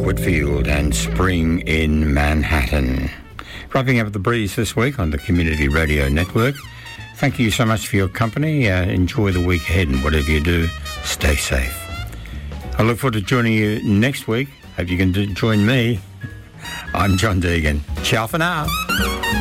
Whitfield and Spring in Manhattan. Wrapping up the breeze this week on the Community Radio Network. Thank you so much for your company. Enjoy the week ahead, and whatever you do, stay safe. I look forward to joining you next week. Hope you can join me. I'm John Deegan. Ciao for now.